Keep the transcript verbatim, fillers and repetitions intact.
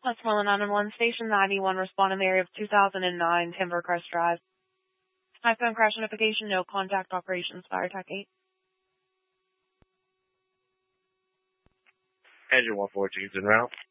Westmoreland nine one one Station ninety-one, respond in the area of two thousand nine Timbercrest Drive. iPhone crash notification, no contact operations, FireTech eight. Engine one fourteen is en route.